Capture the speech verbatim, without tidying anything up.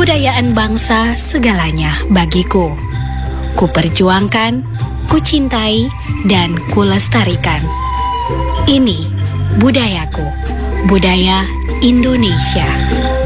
Kebudayaan bangsa segalanya bagiku. Kuperjuangkan, kucintai, dan kulestarikan. Ini budayaku, budaya Indonesia.